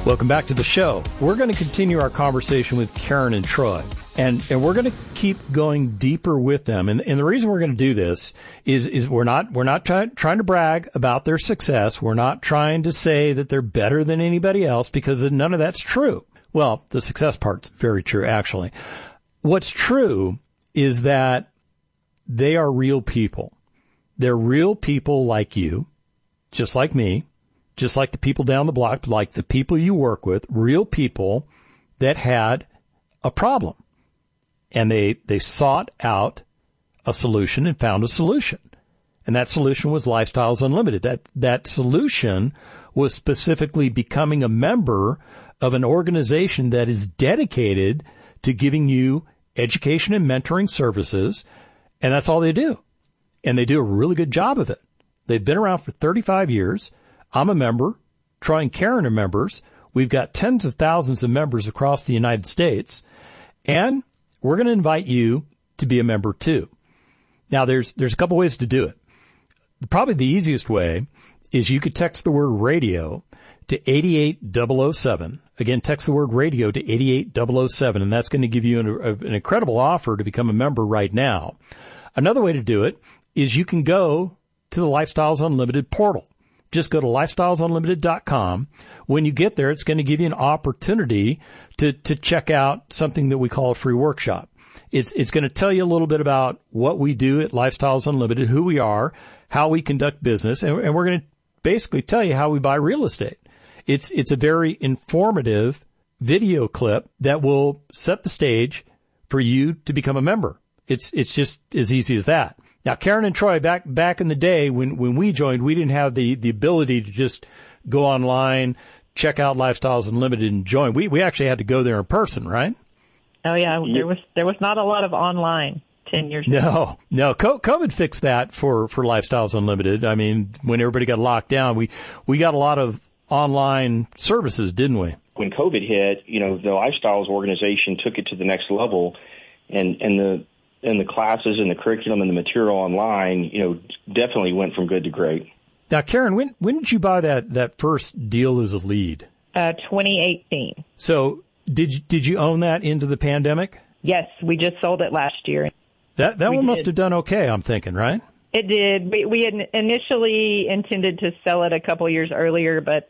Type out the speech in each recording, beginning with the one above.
Welcome back to the show. We're going to continue our conversation with Karen and Troy, and we're going to keep going deeper with them. And the reason we're going to do this is we're not trying to brag about their success. We're not trying to say that they're better than anybody else, because none of that's true. Well, the success part's very true, actually. What's true is that they are real people. They're real people like you, just like me, just like the people down the block, like the people you work with, real people that had a problem. And they sought out a solution and found a solution. And that solution was Lifestyles Unlimited. That solution was specifically becoming a member of an organization that is dedicated to giving you education and mentoring services. And that's all they do. And they do a really good job of it. They've been around for 35 years. I'm a member. Troy and Karen are members. We've got tens of thousands of members across the United States. And we're going to invite you to be a member too. Now, there's a couple ways to do it. Probably the easiest way is you could text the word radio to 88007. Again, text the word radio to 88007, and that's going to give you an incredible offer to become a member right now. Another way to do it is you can go to the Lifestyles Unlimited portal. Just go to lifestylesunlimited.com. When you get there, it's going to give you an opportunity to check out something that we call a free workshop. It's going to tell you a little bit about what we do at Lifestyles Unlimited, who we are, how we conduct business, and we're going to basically tell you how we buy real estate. It's a very informative video clip that will set the stage for you to become a member. It's just as easy as that. Now, Karen and Troy, back in the day when we joined, we didn't have the ability to just go online, check out Lifestyles Unlimited and join. We actually had to go there in person, right? Oh yeah, there was not a lot of online 10 years ago. No. COVID fixed that for Lifestyles Unlimited. I mean, when everybody got locked down, we got a lot of online services, didn't we? When COVID hit, the Lifestyles organization took it to the next level, and the classes and the curriculum and the material online, definitely went from good to great. Now, Karen, when did you buy that first deal as a lead? 2018. So did you own that into the pandemic? Yes, we just sold it last year. That one must have done okay, I'm thinking, right? It did. We had initially intended to sell it a couple years earlier, but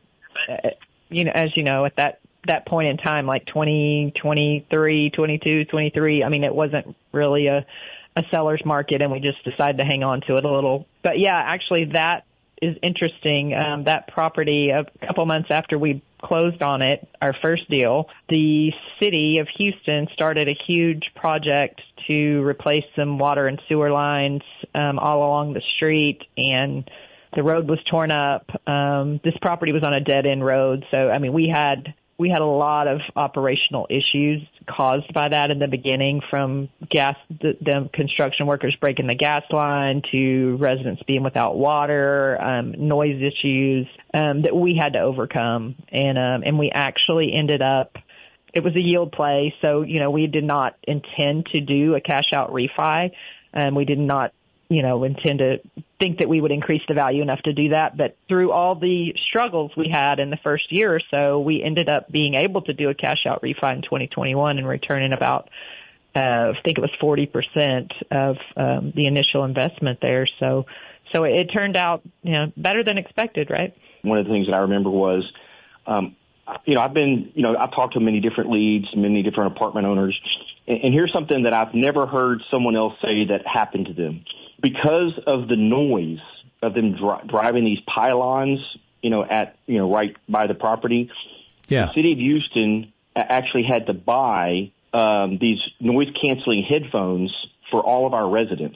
as you know, at that point in time, like 2023, 22, 23, I mean, it wasn't really a seller's market, and we just decided to hang on to it a little. But yeah, actually that is interesting. That property, a couple months after we closed on it, our first deal, the city of Houston started a huge project to replace some water and sewer lines all along the street, and the road was torn up. This property was on a dead-end road, so I mean, we had a lot of operational issues caused by that in the beginning, from the construction workers breaking the gas line to residents being without water, noise issues that we had to overcome. And we actually ended up, it was a yield play. So, we did not intend to do a cash out refi. We did not, intend to think that we would increase the value enough to do that. But through all the struggles we had in the first year or so, we ended up being able to do a cash out refi in 2021 and returning about, I think it was 40% of the initial investment there. So it turned out, better than expected, right? One of the things that I remember was, I've talked to many different leads, many different apartment owners, and here's something that I've never heard someone else say that happened to them. Because of the noise of them driving these pylons, right by the property, yeah. The city of Houston actually had to buy these noise-canceling headphones for all of our residents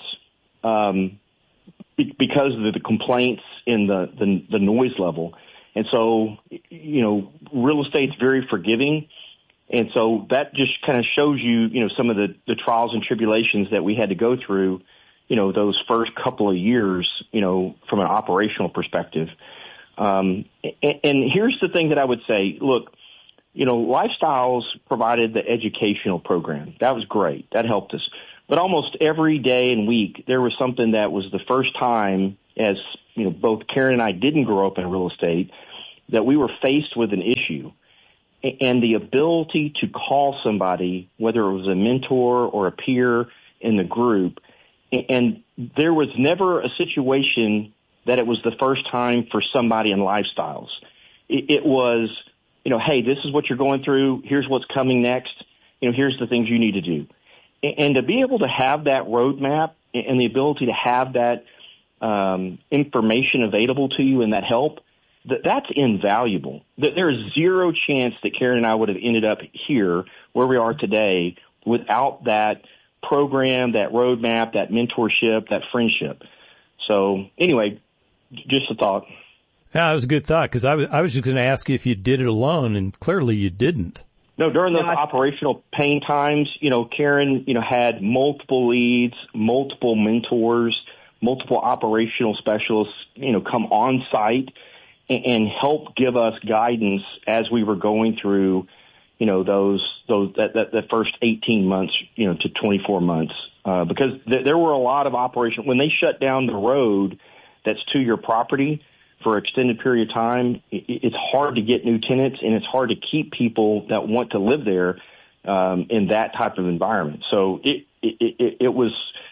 because of the complaints in the noise level. And so, real estate's very forgiving. And so that just kind of shows you, some of the trials and tribulations that we had to go through, those first couple of years, from an operational perspective. And here's the thing that I would say, look, Lifestyles provided the educational program. That was great. That helped us. But almost every day and week, there was something that was the first time, as, both Karen and I didn't grow up in real estate, that we were faced with an issue. and the ability to call somebody, whether it was a mentor or a peer in the group. And there was never a situation that it was the first time for somebody in Lifestyles. It was, hey, this is what you're going through. Here's what's coming next. Here's the things you need to do. And to be able to have that roadmap and the ability to have that information available to you and that help, that's invaluable. There is zero chance that Karen and I would have ended up here where we are today without that program, that roadmap, that mentorship, that friendship. So anyway, just a thought. Yeah, that was a good thought, because I was just going to ask you if you did it alone, and clearly you didn't. No, during those operational pain times, Karen, had multiple leads, multiple mentors, multiple operational specialists, come on site and help give us guidance as we were going through, that first 18 months, to 24 months, because there were a lot of operational. When they shut down the road that's to your property for an extended period of time, it's hard to get new tenants, and it's hard to keep people that want to live there in that type of environment. So it was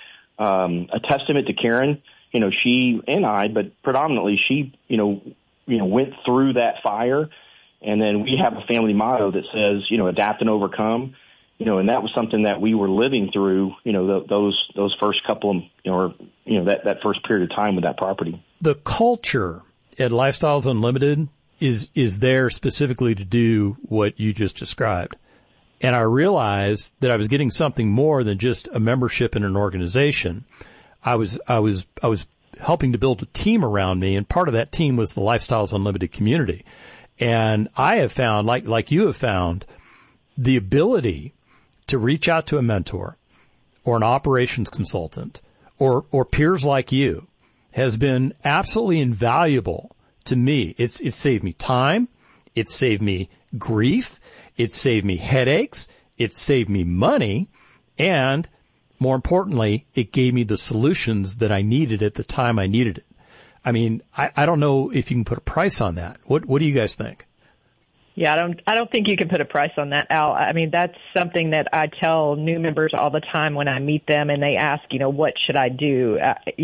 a testament to Karen. She and I, but predominantly she, went through that fire. And then we have a family motto that says, adapt and overcome. And that was something that we were living through, those first couple of, that first period of time with that property. The culture at Lifestyles Unlimited is there specifically to do what you just described. And I realized that I was getting something more than just a membership in an organization. I was helping to build a team around me, and part of that team was the Lifestyles Unlimited community. And I have found, like you have found, the ability to reach out to a mentor or an operations consultant or peers like you has been absolutely invaluable to me. It's saved me time. It's saved me grief. It's saved me headaches. It saved me money. And more importantly, it gave me the solutions that I needed at the time I needed it. I mean, I don't know if you can put a price on that. What do you guys think? Yeah, I don't think you can put a price on that, Al. I mean, that's something that I tell new members all the time when I meet them and they ask, what should I do?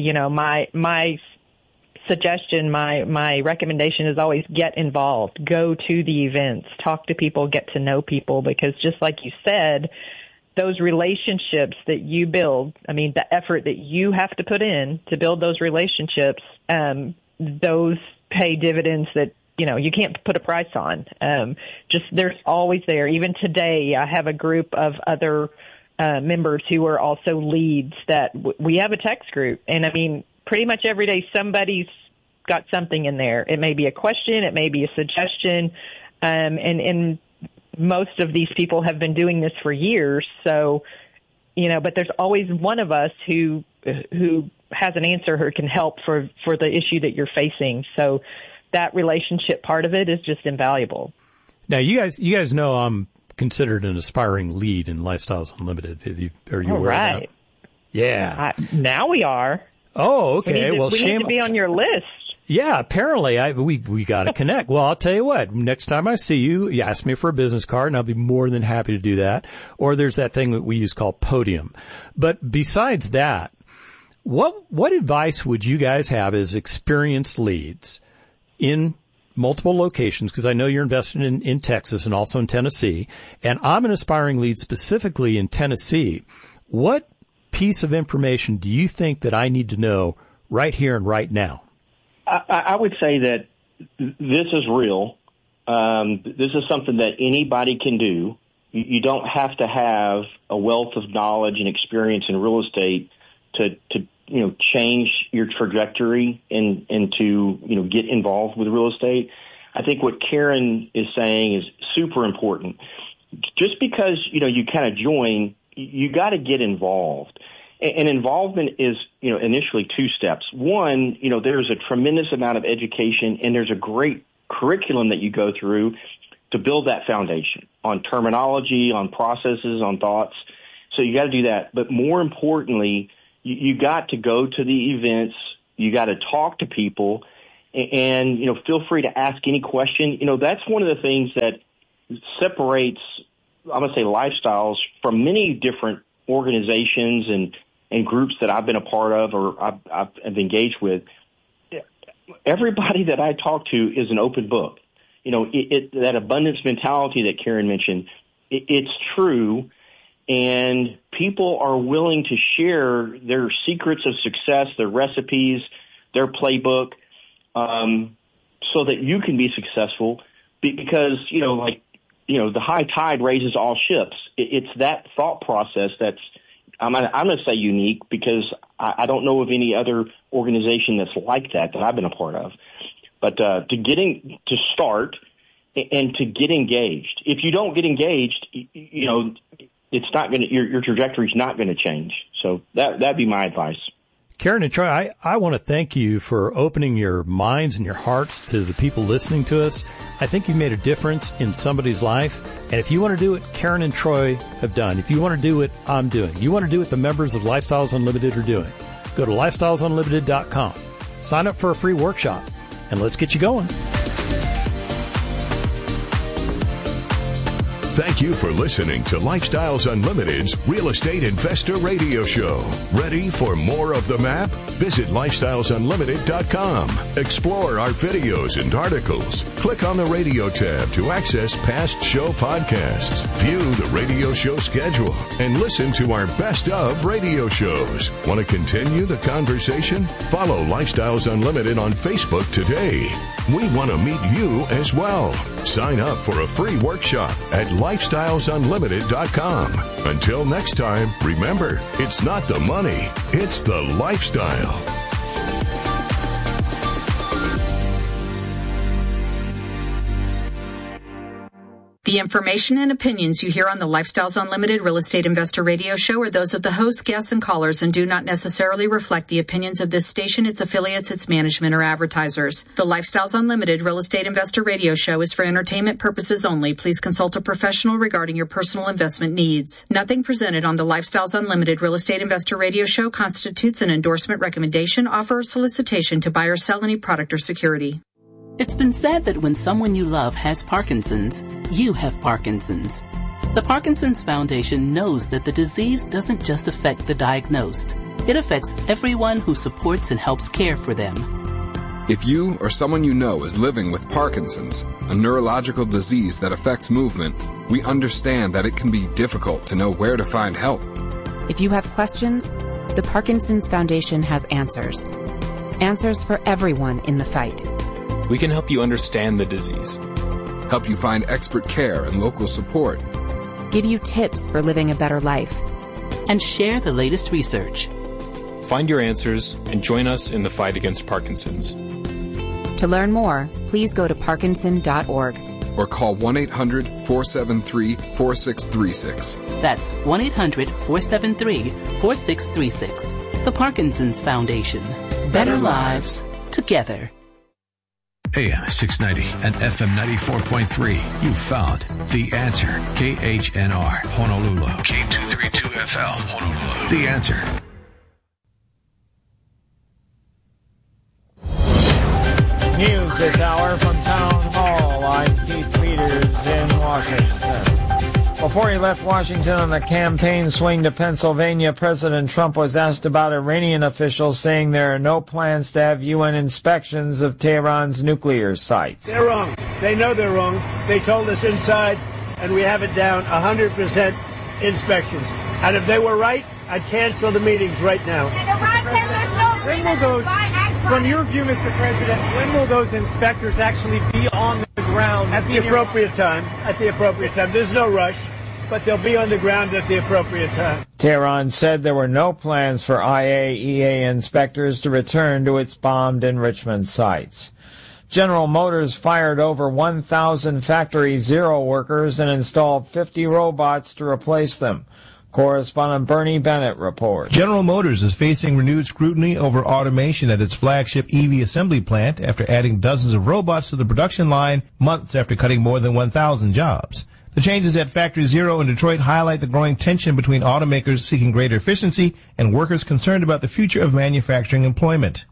My suggestion, my recommendation is always get involved, go to the events, talk to people, get to know people, because just like you said, those relationships that you build, I mean, the effort that you have to put in to build those relationships, those pay dividends that, you can't put a price on. They're always there. Even today, I have a group of other members who are also leads that we have a text group. And I mean, pretty much every day somebody's got something in there. It may be a question. It may be a suggestion. And most of these people have been doing this for years. So, but there's always one of us who has an answer who can help for the issue that you're facing. So that relationship part of it is just invaluable. Now, you guys know I'm considered an aspiring lead in Lifestyles Unlimited. Are you aware of that? Yeah. Now we are. Oh, okay. We need to be on your list. Yeah, apparently we got to connect. Well, I'll tell you what, next time I see you, you ask me for a business card and I'll be more than happy to do that. Or there's that thing that we use called Podium. But besides that, what advice would you guys have as experienced leads in multiple locations? Because I know you're invested in Texas and also in Tennessee, and I'm an aspiring lead specifically in Tennessee. What piece of information do you think that I need to know right here and right now? I would say that this is real. This is something that anybody can do. You don't have to have a wealth of knowledge and experience in real estate to change your trajectory and to get involved with real estate. I think what Karen is saying is super important. Just because you kind of join, you got to get involved. And involvement is, initially two steps. One, there's a tremendous amount of education and there's a great curriculum that you go through to build that foundation on terminology, on processes, on thoughts. So you got to do that. But more importantly, you got to go to the events. You got to talk to people and feel free to ask any question. That's one of the things that, separates, I'm going to say, Lifestyles from many different organizations and groups that I've been a part of or I've engaged with. Everybody that I talk to is an open book. You know, that abundance mentality that Karen mentioned, it's true, and people are willing to share their secrets of success, their recipes, their playbook, so that you can be successful. Because, the high tide raises all ships. It's that thought process that's, I'm going to say unique, because I don't know of any other organization that's like that I've been a part of. But to start and to get engaged. If you don't get engaged, it's not going to, your trajectory is not going to change. So that'd be my advice. Karen and Troy, I want to thank you for opening your minds and your hearts to the people listening to us. I think you've made a difference in somebody's life. And if you want to do what Karen and Troy have done, if you want to do what I'm doing, you want to do what the members of Lifestyles Unlimited are doing, go to lifestylesunlimited.com. Sign up for a free workshop, and let's get you going. Thank you for listening to Lifestyles Unlimited's Real Estate Investor Radio Show. Ready for more of the map? Visit lifestylesunlimited.com. Explore our videos and articles. Click on the radio tab to access past show podcasts. View the radio show schedule and listen to our best of radio shows. Want to continue the conversation? Follow Lifestyles Unlimited on Facebook today. We want to meet you as well. Sign up for a free workshop at lifestylesunlimited.com. Until next time, remember, it's not the money, it's the lifestyle. The information and opinions you hear on the Lifestyles Unlimited Real Estate Investor Radio Show are those of the hosts, guests, and callers and do not necessarily reflect the opinions of this station, its affiliates, its management, or advertisers. The Lifestyles Unlimited Real Estate Investor Radio Show is for entertainment purposes only. Please consult a professional regarding your personal investment needs. Nothing presented on the Lifestyles Unlimited Real Estate Investor Radio Show constitutes an endorsement, recommendation, offer, or solicitation to buy or sell any product or security. It's been said that when someone you love has Parkinson's, you have Parkinson's. The Parkinson's Foundation knows that the disease doesn't just affect the diagnosed. It affects everyone who supports and helps care for them. If you or someone you know is living with Parkinson's, a neurological disease that affects movement, we understand that it can be difficult to know where to find help. If you have questions, the Parkinson's Foundation has answers. Answers for everyone in the fight. We can help you understand the disease, help you find expert care and local support, give you tips for living a better life, and share the latest research. Find your answers and join us in the fight against Parkinson's. To learn more, please go to parkinson.org or call 1-800-473-4636. That's 1-800-473-4636. The Parkinson's Foundation. Better lives together. AM 690 and FM 94.3. You found The Answer. KHNR, Honolulu. K232FL, Honolulu. The Answer. News this hour from Town Hall. I'm Keith Peters in Washington. Before he left Washington on the campaign swing to Pennsylvania, President Trump was asked about Iranian officials saying there are no plans to have UN inspections of Tehran's nuclear sites. They're wrong. They know they're wrong. They told us inside, and we have it down, 100% inspections. And if they were right, I'd cancel the meetings right now. When will those, from your view, Mr. President, when will those inspectors actually be on the ground? At the appropriate time. At the appropriate time. There's no rush, but they'll be on the ground at the appropriate time. Tehran said there were no plans for IAEA inspectors to return to its bombed enrichment sites. General Motors fired over 1,000 Factory Zero workers and installed 50 robots to replace them. Correspondent Bernie Bennett reports. General Motors is facing renewed scrutiny over automation at its flagship EV assembly plant after adding dozens of robots to the production line months after cutting more than 1,000 jobs. The changes at Factory Zero in Detroit highlight the growing tension between automakers seeking greater efficiency and workers concerned about the future of manufacturing employment.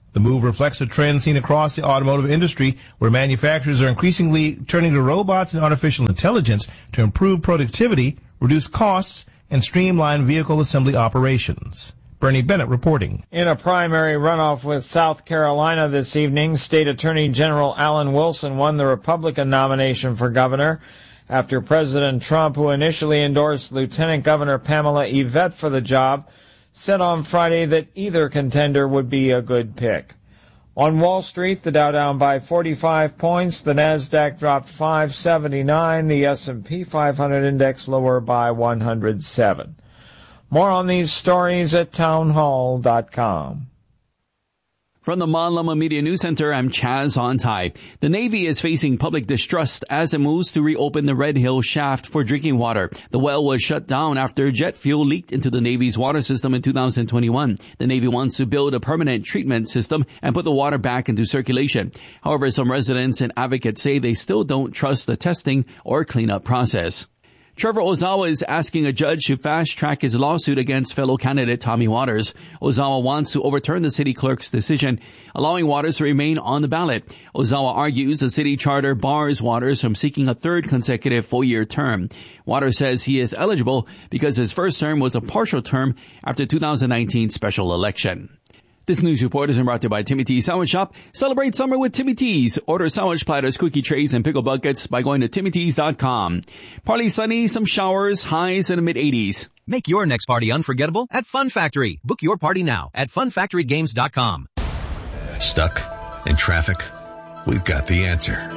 The move reflects a trend seen across the automotive industry, where manufacturers are increasingly turning to robots and artificial intelligence to improve productivity, reduce costs, and streamline vehicle assembly operations. Bernie Bennett reporting. In a primary runoff with South Carolina this evening, State Attorney General Alan Wilson won the Republican nomination for governor after President Trump, who initially endorsed Lieutenant Governor Pamela Yvette for the job, said on Friday that either contender would be a good pick. On Wall Street, the Dow down by 45 points, the Nasdaq dropped 579, the S&P 500 index lower by 107. More on these stories at townhall.com. From the Mon Lama Media News Center, I'm Chaz Ontai. The Navy is facing public distrust as it moves to reopen the Red Hill shaft for drinking water. The well was shut down after jet fuel leaked into the Navy's water system in 2021. The Navy wants to build a permanent treatment system and put the water back into circulation. However, some residents and advocates say they still don't trust the testing or cleanup process. Trevor Ozawa is asking a judge to fast-track his lawsuit against fellow candidate Tommy Waters. Ozawa wants to overturn the city clerk's decision, allowing Waters to remain on the ballot. Ozawa argues the city charter bars Waters from seeking a third consecutive four-year term. Waters says he is eligible because his first term was a partial term after 2019 special election. This news report is brought to you by Timmy T's Sandwich Shop. Celebrate summer with Timmy T's. Order sandwich platters, cookie trays, and pickle buckets by going to TimmyT's.com. Partly sunny, some showers, highs in the mid-80s. Make your next party unforgettable at Fun Factory. Book your party now at funfactorygames.com. Stuck in traffic? We've got the answer.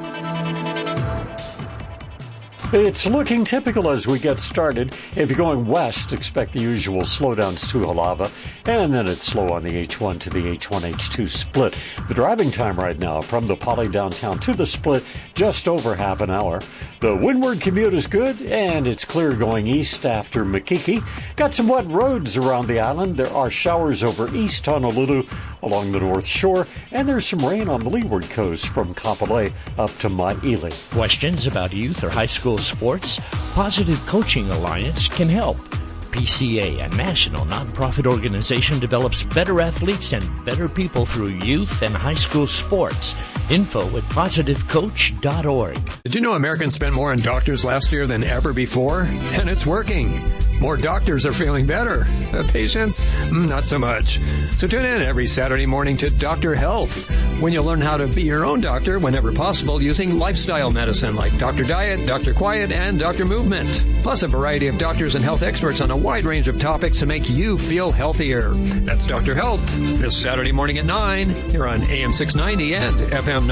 It's looking typical as we get started. If you're going west, expect the usual slowdowns to Halava, and then it's slow on the H1 to the H1-H2 split. The driving time right now from the Poly downtown to the split, just over half an hour. The windward commute is good, and it's clear going east after Makiki. Got some wet roads around the island. There are showers over East Honolulu along the North Shore, and there's some rain on the leeward coast from Kapolei up to Maile. Questions about youth or high school sports? Positive Coaching Alliance can help. PCA, a national nonprofit organization, develops better athletes and better people through youth and high school sports. Info at positivecoach.org. Did you know Americans spent more on doctors last year than ever before? And it's working. More doctors are feeling better. Patients, not so much. So tune in every Saturday morning to Dr. Health, when you'll learn how to be your own doctor whenever possible using lifestyle medicine like Dr. Diet, Dr. Quiet, and Dr. Movement. Plus a variety of doctors and health experts on a wide range of topics to make you feel healthier. That's Dr. Health, this Saturday morning at 9, here on AM 690 and FM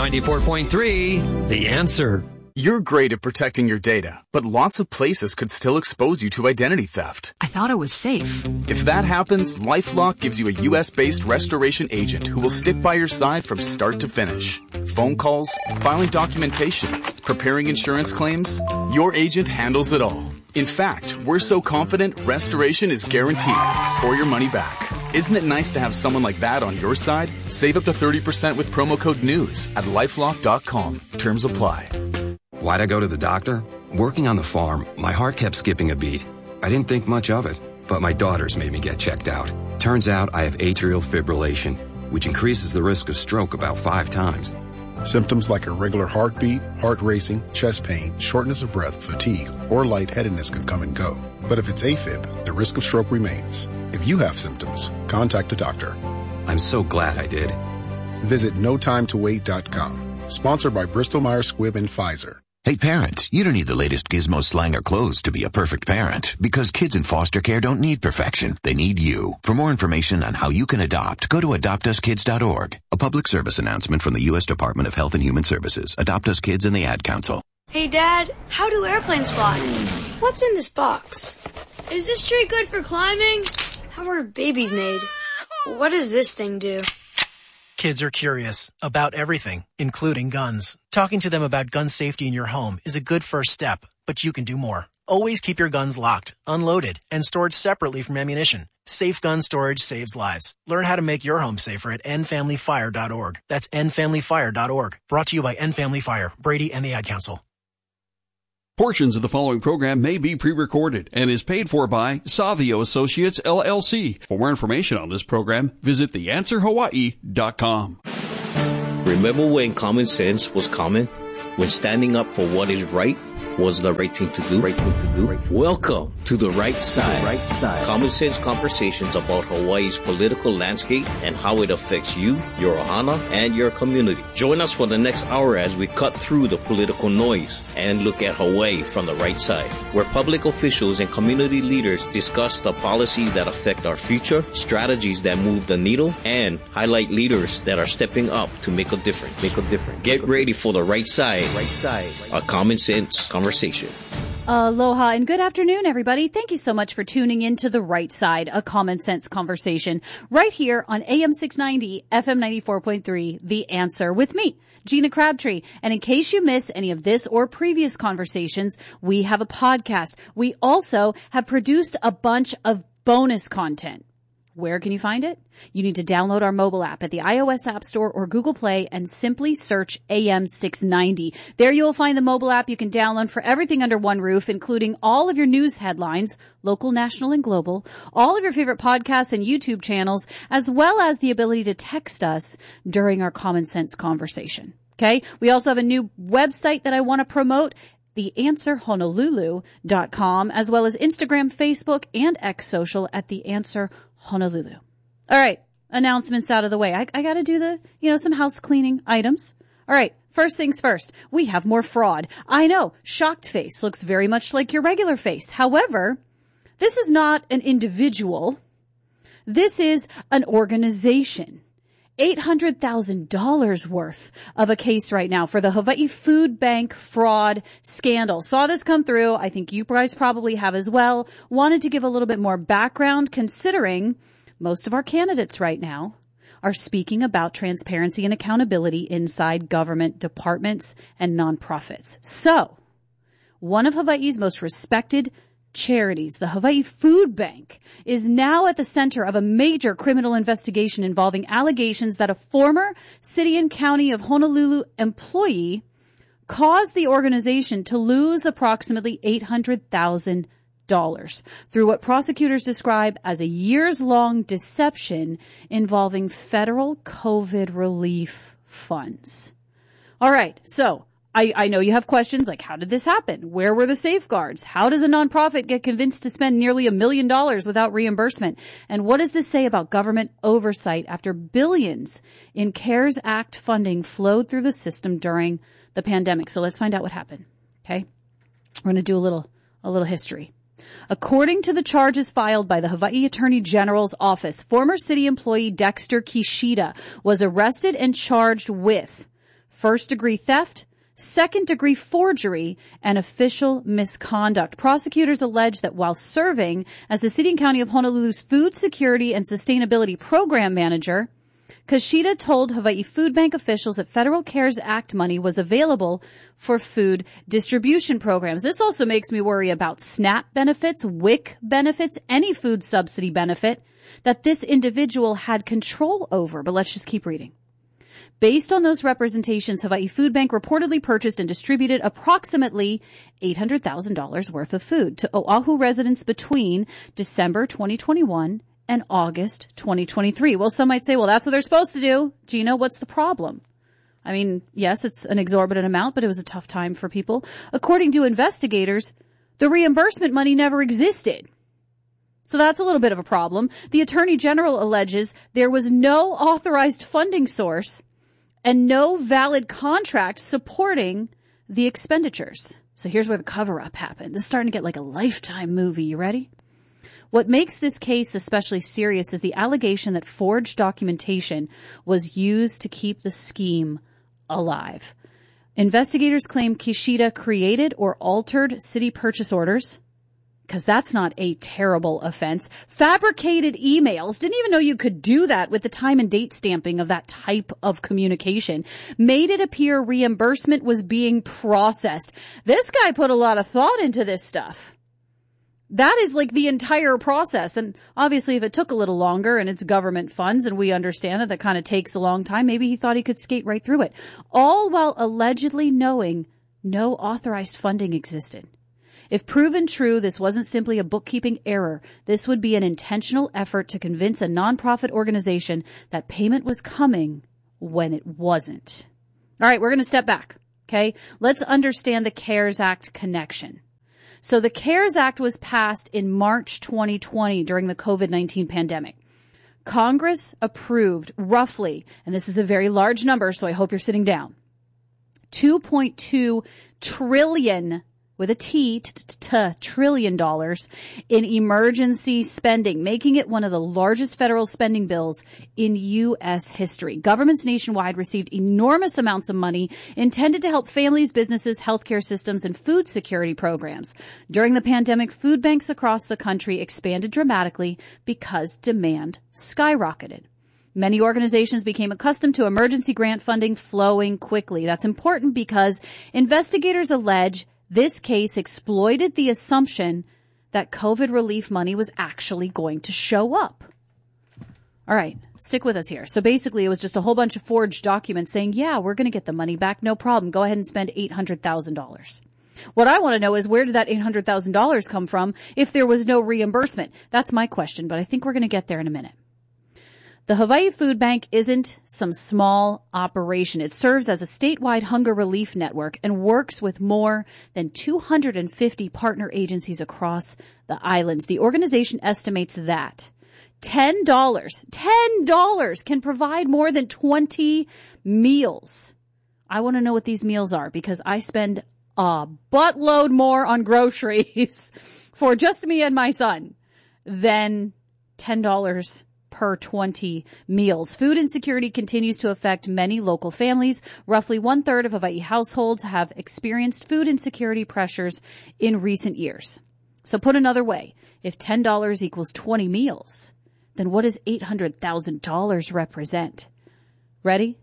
94.3, The Answer. You're great at protecting your data, but lots of places could still expose you to identity theft. I thought it was safe. If that happens, LifeLock gives you a U.S.-based restoration agent who will stick by your side from start to finish. Phone calls, filing documentation, preparing insurance claims, your agent handles it all. In fact, we're so confident restoration is guaranteed or your money back. Isn't it nice to have someone like that on your side? Save up to 30% with promo code NEWS at LifeLock.com. Terms apply. Why'd I go to the doctor? Working on the farm, my heart kept skipping a beat. I didn't think much of it, but my daughters made me get checked out. Turns out I have atrial fibrillation, which increases the risk of stroke about 5 times. Symptoms like irregular heartbeat, heart racing, chest pain, shortness of breath, fatigue, or lightheadedness can come and go. But if it's AFib, the risk of stroke remains. If you have symptoms, contact a doctor. I'm so glad I did. Visit notimetowait.com. Sponsored by Bristol-Myers Squibb and Pfizer. Hey parents, you don't need the latest gizmo, slang, or clothes to be a perfect parent, because kids in foster care don't need perfection. They need you. For more information on how you can adopt, go to adoptuskids.org. A public service announcement from the U.S. Department of Health and Human Services, Adopt Us Kids, and the Ad Council. Hey Dad, how do airplanes fly? What's in this box? Is this tree good for climbing? How are babies made? What does this thing do? Kids are curious about everything, including guns. Talking to them about gun safety in your home is a good first step, but you can do more. Always keep your guns locked, unloaded, and stored separately from ammunition. Safe gun storage saves lives. Learn how to make your home safer at endfamilyfire.org. That's endfamilyfire.org. Brought to you by End Family Fire, Brady, and the Ad Council. Portions of the following program may be pre-recorded and is paid for by Savio Associates, LLC. For more information on this program, visit theanswerhawaii.com. Remember when common sense was common? When standing up for what is right was the right thing to do? Welcome to The Right Side. Common sense conversations about Hawaii's political landscape and how it affects you, your ohana, and your community. Join us for the next hour as we cut through the political noise and look at Hawaii from the right side, where public officials and community leaders discuss the policies that affect our future, strategies that move the needle, and highlight leaders that are stepping up to make a difference. Get ready for The Right Side, a common sense conversation. Aloha and good afternoon, everybody. Thank you so much for tuning in to The Right Side, a common sense conversation, right here on AM 690, FM 94.3, The Answer, with me, Gina Crabtree. And in case you miss any of this or previous conversations, we have a podcast. We also have produced a bunch of bonus content. Where can you find it? You need to download our mobile app at the iOS App Store or Google Play and simply search AM 690. There you will find the mobile app you can download for everything under one roof, including all of your news headlines, local, national, and global, all of your favorite podcasts and YouTube channels, as well as the ability to text us during our Common Sense conversation. Okay? We also have a new website that I want to promote, theanswerhonolulu.com, as well as Instagram, Facebook, and X social at The Answer Honolulu. All right. Announcements out of the way. I got to do some house cleaning items. All right. First things first. We have more fraud. I know. Shocked face looks very much like your regular face. However, this is not an individual. This is an organization. $800,000 worth of a case right now for the Hawaii Food Bank fraud scandal. Saw this come through. I think you guys probably have as well. Wanted to give a little bit more background, considering most of our candidates right now are speaking about transparency and accountability inside government departments and nonprofits. So, one of Hawaii's most respected charities, the Hawaii Food Bank, is now at the center of a major criminal investigation involving allegations that a former city and county of Honolulu employee caused the organization to lose approximately $800,000 through what prosecutors describe as a years-long deception involving federal COVID relief funds. All right, so I know you have questions like, how did this happen? Where were the safeguards? How does a nonprofit get convinced to spend nearly $1 million without reimbursement? And what does this say about government oversight after billions in CARES Act funding flowed through the system during the pandemic? So let's find out what happened. Okay. We're going to do a little history. According to the charges filed by the Hawaii Attorney General's office, former city employee Dexter Kishida was arrested and charged with first-degree theft, second-degree forgery, and official misconduct. Prosecutors allege that while serving as the City and County of Honolulu's Food Security and Sustainability Program Manager, Kishida told Hawaii Food Bank officials that federal CARES Act money was available for food distribution programs. This also makes me worry about SNAP benefits, WIC benefits, any food subsidy benefit that this individual had control over. But let's just keep reading. Based on those representations, Hawaii Food Bank reportedly purchased and distributed approximately $800,000 worth of food to Oahu residents between December 2021 and August 2023. Well, some might say, well, that's what they're supposed to do. Gina, what's the problem? I mean, yes, it's an exorbitant amount, but it was a tough time for people. According to investigators, the reimbursement money never existed. So that's a little bit of a problem. The Attorney General alleges there was no authorized funding source and no valid contract supporting the expenditures. So here's where the cover-up happened. This is starting to get like a Lifetime movie. You ready? What makes this case especially serious is the allegation that forged documentation was used to keep the scheme alive. Investigators claim Kishida created or altered city purchase orders, because that's not a terrible offense. Fabricated emails. Didn't even know you could do that with the time and date stamping of that type of communication. Made it appear reimbursement was being processed. This guy put a lot of thought into this stuff. That is like the entire process. And obviously if it took a little longer and it's government funds and we understand that kind of takes a long time, maybe he thought he could skate right through it. All while allegedly knowing no authorized funding existed. If proven true, this wasn't simply a bookkeeping error. This would be an intentional effort to convince a nonprofit organization that payment was coming when it wasn't. All right, we're going to step back, okay? Let's understand the CARES Act connection. So the CARES Act was passed in March 2020 during the COVID-19 pandemic. Congress approved roughly, and this is a very large number, so I hope you're sitting down, $2.2 trillion with a T, trillion dollars in emergency spending, making it one of the largest federal spending bills in U.S. history. Governments nationwide received enormous amounts of money intended to help families, businesses, healthcare systems, and food security programs. During the pandemic, food banks across the country expanded dramatically because demand skyrocketed. Many organizations became accustomed to emergency grant funding flowing quickly. That's important because investigators allege this case exploited the assumption that COVID relief money was actually going to show up. All right, stick with us here. So basically, it was just a whole bunch of forged documents saying, yeah, we're going to get the money back. No problem. Go ahead and spend $800,000. What I want to know is, where did that $800,000 come from if there was no reimbursement? That's my question, but I think we're going to get there in a minute. The Hawaii Food Bank isn't some small operation. It serves as a statewide hunger relief network and works with more than 250 partner agencies across the islands. The organization estimates that $10 can provide more than 20 meals. I want to know what these meals are because I spend a buttload more on groceries for just me and my son than $10 per 20 meals. Food insecurity continues to affect many local families. Roughly 1/3 of Hawaii households have experienced food insecurity pressures in recent years. So put another way, if $10 equals 20 meals, then what does $800,000 represent? Ready?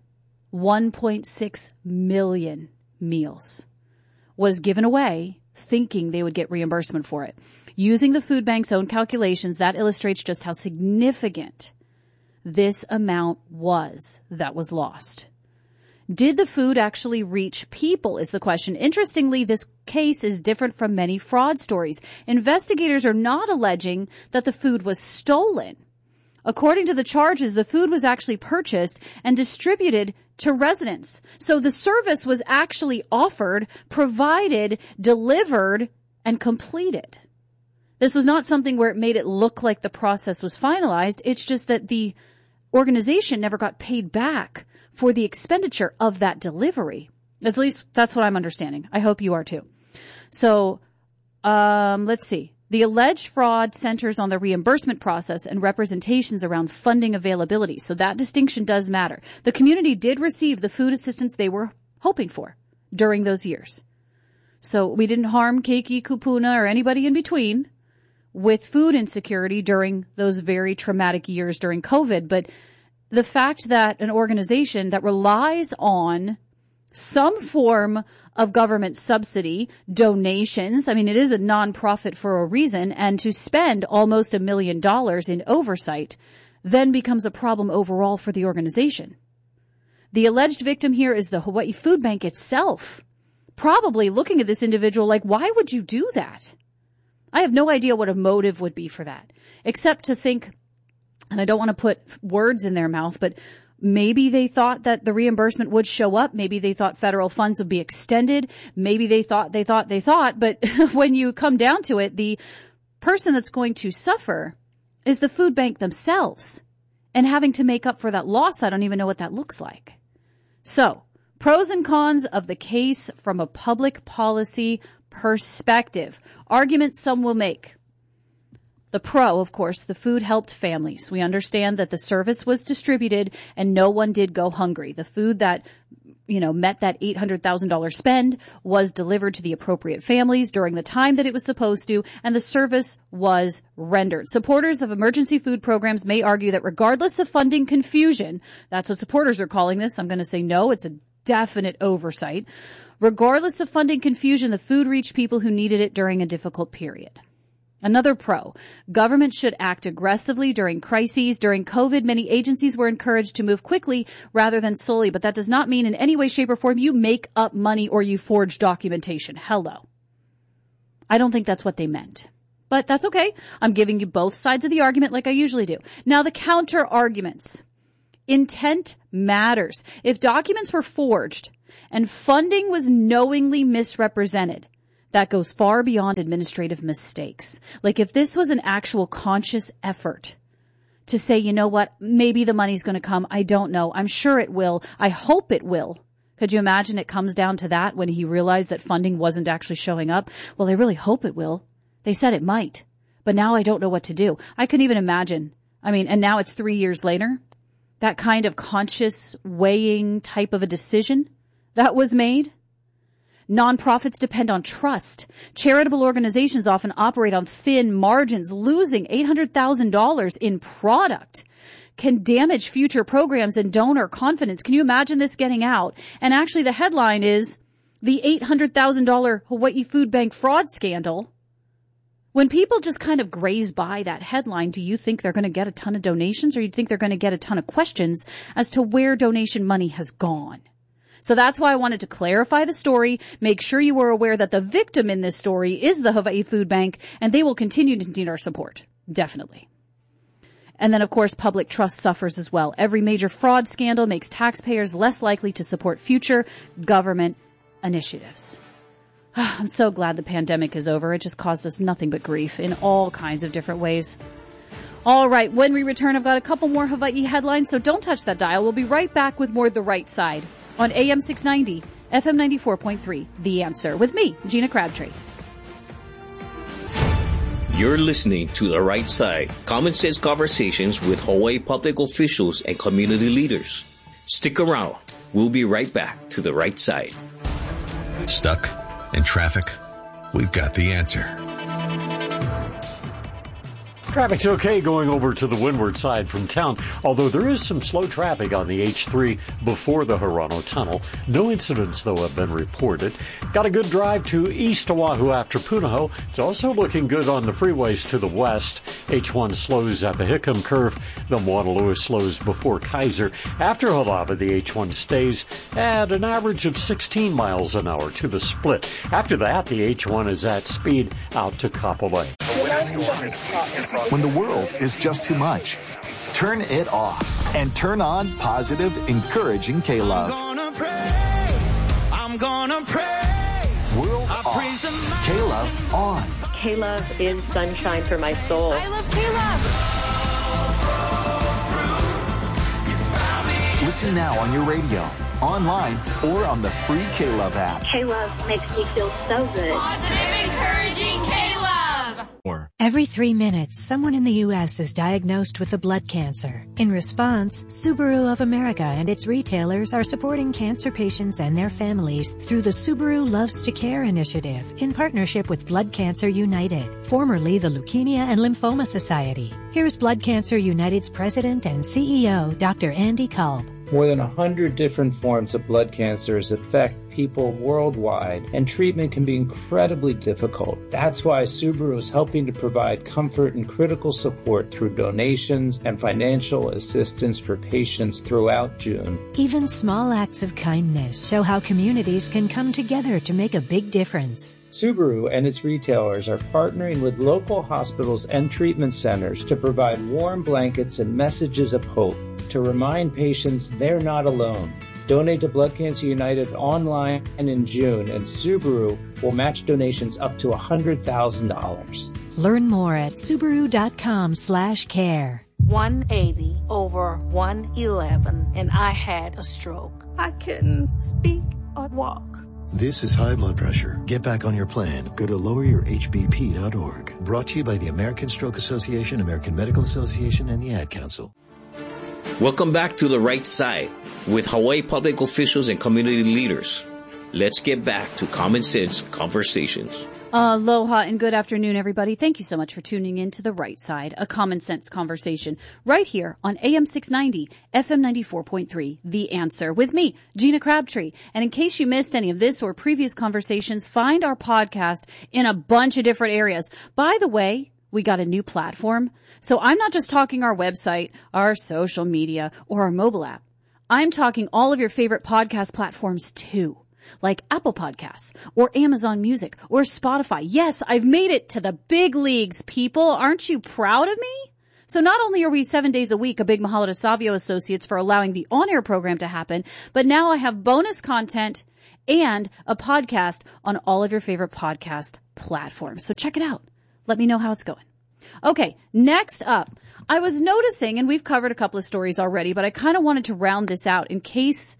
1.6 million meals was given away thinking they would get reimbursement for it. Using the food bank's own calculations, that illustrates just how significant this amount was that was lost. Did the food actually reach people is the question. Interestingly, this case is different from many fraud stories. Investigators are not alleging that the food was stolen. According to the charges, the food was actually purchased and distributed to residents. So the service was actually offered, provided, delivered, and completed. This was not something where it made it look like the process was finalized. It's just that the organization never got paid back for the expenditure of that delivery. At least that's what I'm understanding. I hope you are too. So, let's see. The alleged fraud centers on the reimbursement process and representations around funding availability. So that distinction does matter. The community did receive the food assistance they were hoping for during those years. So we didn't harm Keiki, Kupuna, or anybody in between with food insecurity during those very traumatic years during COVID. But the fact that an organization that relies on some form of government subsidy, donations, I mean, it is a nonprofit for a reason, and to spend almost $1 million in oversight then becomes a problem overall for the organization. The alleged victim here is the Hawaii Food Bank itself, probably looking at this individual like, why would you do that? I have no idea what a motive would be for that, except to think, and I don't want to put words in their mouth, but maybe they thought that the reimbursement would show up. Maybe they thought federal funds would be extended. Maybe they thought, but when you come down to it, the person that's going to suffer is the food bank themselves. And having to make up for that loss, I don't even know what that looks like. So, pros and cons of the case from a public policy perspective. Arguments some will make. The pro, of course, the food helped families. We understand that the service was distributed and no one did go hungry. The food that, met that $800,000 spend was delivered to the appropriate families during the time that it was supposed to, and the service was rendered. Supporters of emergency food programs may argue that regardless of funding confusion, that's what supporters are calling this. I'm going to say no, it's a definite oversight. Regardless of funding confusion, the food reached people who needed it during a difficult period. Another pro, government should act aggressively during crises. During COVID, many agencies were encouraged to move quickly rather than slowly, but that does not mean in any way, shape, or form you make up money or you forge documentation. Hello. I don't think that's what they meant. But that's okay. I'm giving you both sides of the argument like I usually do. Now, the counter arguments. Intent matters. If documents were forged and funding was knowingly misrepresented, that goes far beyond administrative mistakes. Like if this was an actual conscious effort to say, you know what, maybe the money's going to come. I don't know. I'm sure it will. I hope it will. Could you imagine it comes down to that when he realized that funding wasn't actually showing up? Well, I really hope it will. They said it might, but now I don't know what to do. I couldn't even imagine. I mean, and now it's 3 years later. That kind of conscious weighing type of a decision that was made. Nonprofits depend on trust. Charitable organizations often operate on thin margins. Losing $800,000 in product can damage future programs and donor confidence. Can you imagine this getting out? And actually the headline is the $800,000 Hawaii Food Bank fraud scandal. When people just kind of graze by that headline, do you think they're going to get a ton of donations, or you think they're going to get a ton of questions as to where donation money has gone? So that's why I wanted to clarify the story, make sure you were aware that the victim in this story is the Hawaii Food Bank, and they will continue to need our support. Definitely. And then, of course, public trust suffers as well. Every major fraud scandal makes taxpayers less likely to support future government initiatives. I'm so glad the pandemic is over. It just caused us nothing but grief in all kinds of different ways. All right, when we return, I've got a couple more Hawaii headlines, so don't touch that dial. We'll be right back with more The Right Side on AM 690, FM 94.3, The Answer, with me, Gina Crabtree. You're listening to The Right Side, common sense conversations with Hawaii public officials and community leaders. Stick around. We'll be right back to The Right Side. Stuck in traffic? We've got the answer. Traffic's okay going over to the windward side from town, although there is some slow traffic on the H3 before the Hirano Tunnel. No incidents, though, have been reported. Got a good drive to East Oahu after Punahou. It's also looking good on the freeways to the west. H1 slows at the Hickam Curve. The Moanalua slows before Kaiser. After Halava, the H1 stays at an average of 16 miles an hour to the split. After that, the H1 is at speed out to Kapolei. When the world is just too much, turn it off and turn on positive, encouraging K-Love. I'm gonna praise. World off. K-Love on. K-Love is sunshine for my soul. I love K-Love. Listen now on your radio, online, or on the free K-Love app. K-Love makes me feel so good. Positive, encouraging K-Love. Every 3 minutes, someone in the U.S. is diagnosed with a blood cancer. In response, Subaru of America and its retailers are supporting cancer patients and their families through the Subaru Loves to Care initiative in partnership with Blood Cancer United, formerly the Leukemia and Lymphoma Society. Here's Blood Cancer United's president and CEO, Dr. Andy Kalb. More than 100 different forms of blood cancers affect people worldwide, and treatment can be incredibly difficult. That's why Subaru is helping to provide comfort and critical support through donations and financial assistance for patients throughout June. Even small acts of kindness show how communities can come together to make a big difference. Subaru and its retailers are partnering with local hospitals and treatment centers to provide warm blankets and messages of hope to remind patients they're not alone. Donate to Blood Cancer United online and in June, and Subaru will match donations up to $100,000. Learn more at Subaru.com/care. 180 over 111, and I had a stroke. I couldn't speak or walk. This is high blood pressure. Get back on your plan. Go to loweryourhbp.org. Brought to you by the American Stroke Association, American Medical Association, and the Ad Council. Welcome back to The Right Side with Hawaii public officials and community leaders. Let's get back to common sense conversations. Aloha and good afternoon, everybody. Thank you so much for tuning in to The Right Side, a common sense conversation right here on AM 690, FM 94.3, The Answer, with me, Gina Crabtree. And in case you missed any of this or previous conversations, find our podcast in a bunch of different areas. By the way, we got a new platform. So I'm not just talking our website, our social media, or our mobile app. I'm talking all of your favorite podcast platforms too, like Apple Podcasts or Amazon Music or Spotify. Yes, I've made it to the big leagues, people. Aren't you proud of me? So not only are we 7 days a week a big mahalo to Savio Associates for allowing the on-air program to happen, but now I have bonus content and a podcast on all of your favorite podcast platforms. So check it out. Let me know how it's going. Okay, next up, I was noticing, and we've covered a couple of stories already, but I kind of wanted to round this out in case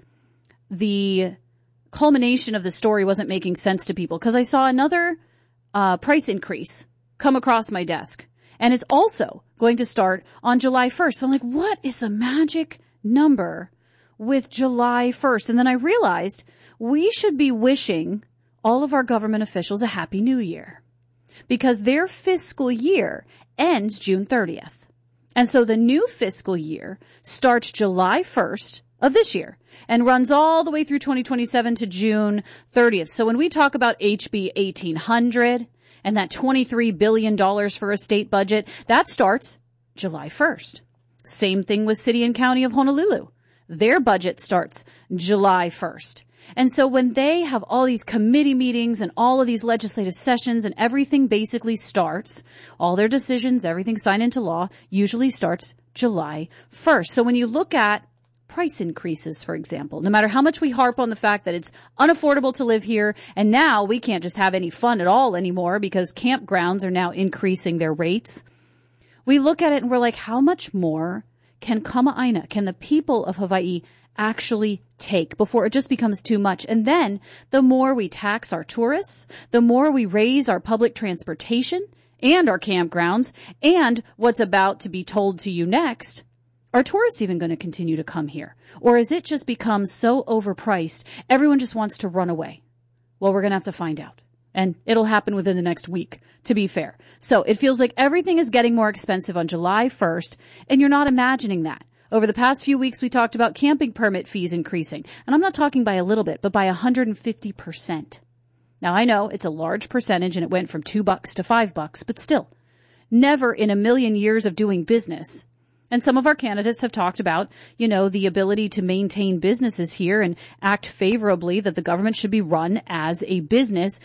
the culmination of the story wasn't making sense to people, because I saw another price increase come across my desk. And it's also going to start on July 1st. So I'm like, what is the magic number with July 1st? And then I realized we should be wishing all of our government officials a happy new year because their fiscal year ends June 30th. And so the new fiscal year starts July 1st of this year and runs all the way through 2027 to June 30th. So when we talk about HB 1800, and that $23 billion for a state budget, that starts July 1st. Same thing with City and County of Honolulu. Their budget starts July 1st. And so when they have all these committee meetings and all of these legislative sessions and everything basically starts, all their decisions, everything signed into law, usually starts July 1st. So when you look at price increases, for example, no matter how much we harp on the fact that it's unaffordable to live here, and now we can't just have any fun at all anymore because campgrounds are now increasing their rates. We look at it and we're like, how much more can Kama'aina, can the people of Hawaii actually take before it just becomes too much? And then the more we tax our tourists, the more we raise our public transportation and our campgrounds and what's about to be told to you next. Are tourists even going to continue to come here? Or has it just become so overpriced, everyone just wants to run away? Well, we're going to have to find out. And it'll happen within the next week, to be fair. So it feels like everything is getting more expensive on July 1st, and you're not imagining that. Over the past few weeks, we talked about camping permit fees increasing. And I'm not talking by a little bit, but by 150%. Now, I know it's a large percentage, and it went from $2 to $5, but still, never in a million years of doing business. And some of our candidates have talked about, the ability to maintain businesses here and act favorably, that the government should be run as a business.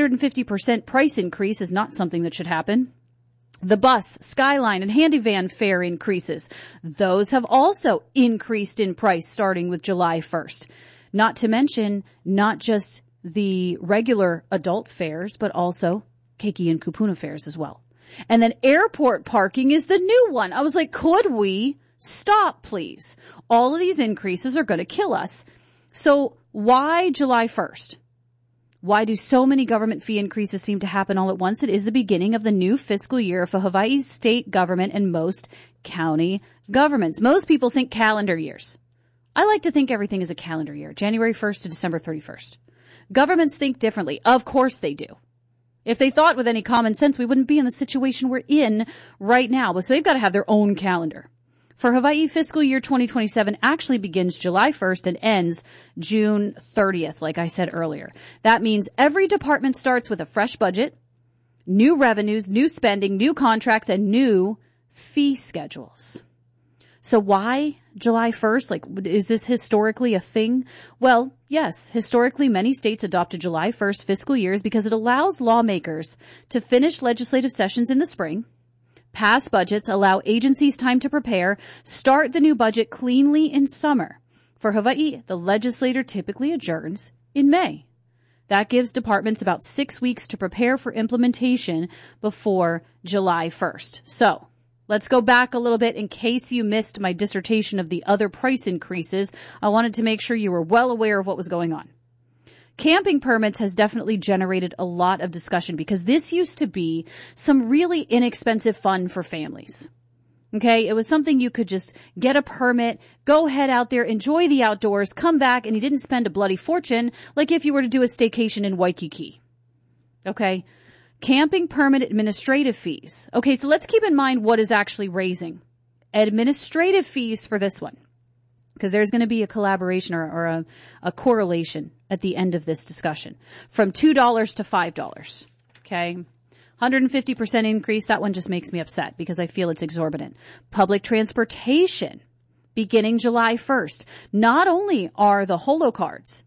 150% price increase is not something that should happen. The bus, Skyline, and Handy Van fare increases. Those have also increased in price starting with July 1st. Not to mention, not just the regular adult fares, but also keiki and kupuna fares as well. And then airport parking is the new one. I was like, could we stop, please? All of these increases are going to kill us. So why July 1st? Why do so many government fee increases seem to happen all at once? It is the beginning of the new fiscal year for Hawaii's state government and most county governments. Most people think calendar years. I like to think everything is a calendar year, January 1st to December 31st. Governments think differently. Of course they do. If they thought with any common sense, we wouldn't be in the situation we're in right now. So they've got to have their own calendar. For Hawaii, fiscal year 2027 actually begins July 1st and ends June 30th, like I said earlier. That means every department starts with a fresh budget, new revenues, new spending, new contracts, and new fee schedules. So why July 1st? Is this historically a thing? Well, yes. Historically, many states adopted July 1st fiscal years because it allows lawmakers to finish legislative sessions in the spring, pass budgets, allow agencies time to prepare, start the new budget cleanly in summer. For Hawaii, the legislature typically adjourns in May. That gives departments about 6 weeks to prepare for implementation before July 1st. So, let's go back a little bit in case you missed my dissertation of the other price increases. I wanted to make sure you were well aware of what was going on. Camping permits has definitely generated a lot of discussion because this used to be some really inexpensive fun for families. Okay, it was something you could just get a permit, go head out there, enjoy the outdoors, come back, and you didn't spend a bloody fortune like if you were to do a staycation in Waikiki. Okay, camping permit administrative fees. Okay, so let's keep in mind what is actually raising administrative fees for this one, because there's going to be a collaboration or a correlation at the end of this discussion from $2 to $5. Okay. 150% increase. That one just makes me upset because I feel it's exorbitant. Public transportation beginning July 1st. Not only are the Holo cards,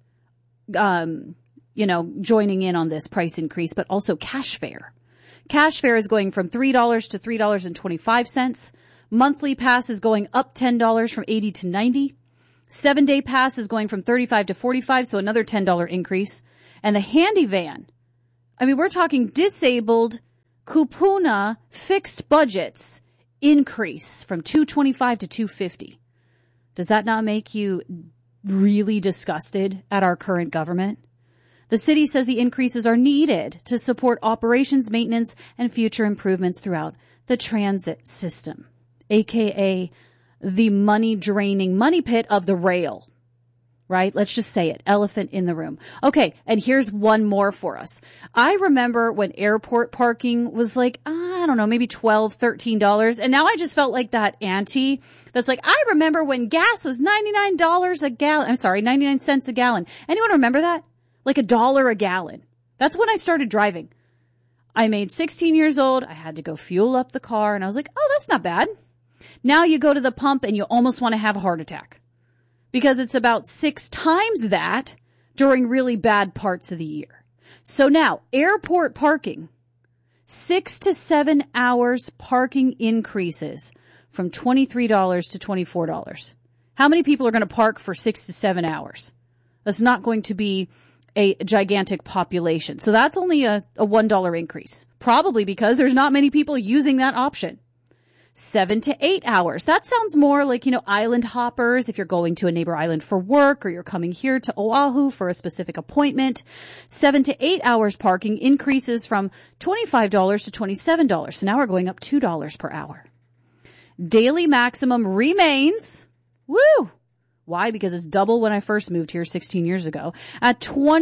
joining in on this price increase, but also cash fare. Cash fare is going from $3 to $3.25. Monthly pass is going up $10 from $80 to $90. 7-day pass is going from $35 to $45, so another $10 increase. And the handy van, I mean, we're talking disabled kupuna fixed budgets increase from $225 to $250. Does that not make you really disgusted at our current government? The city says the increases are needed to support operations, maintenance, and future improvements throughout the transit system, aka the money-draining money pit of the rail. Right? Let's just say it. Elephant in the room. Okay. And here's one more for us. I remember when airport parking was like, I don't know, maybe $12, $13. And now I just felt like that auntie that's like, I remember when gas was $99 a gallon. I'm sorry, 99 cents a gallon. Anyone remember that? Like $1 a gallon. That's when I started driving. I made 16 years old. I had to go fuel up the car and I was like, oh, that's not bad. Now you go to the pump and you almost want to have a heart attack. Because it's about 6 times that during really bad parts of the year. So now, airport parking, 6 to 7 hours parking increases from $23 to $24. How many people are going to park for 6 to 7 hours? That's not going to be a gigantic population. So that's only a $1 increase. Probably because there's not many people using that option. 7 to 8 hours. That sounds more like, island hoppers if you're going to a neighbor island for work or you're coming here to Oahu for a specific appointment. 7 to 8 hours parking increases from $25 to $27. So now we're going up $2 per hour. Daily maximum remains, woo! Why? Because it's double when I first moved here 16 years ago at